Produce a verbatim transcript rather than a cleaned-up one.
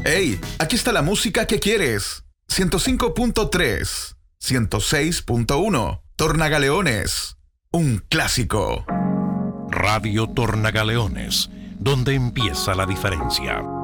Hey, aquí está la música que quieres. ciento cinco punto tres, ciento seis punto uno. Tornagaleones, un clásico. Radio Tornagaleones, donde empieza la diferencia.